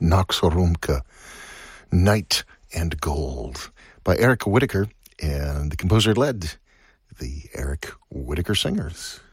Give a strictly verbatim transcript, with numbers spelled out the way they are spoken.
Nox Rumka, Night and Gold by Eric Whitacre, and the composer led the Eric Whitacre Singers.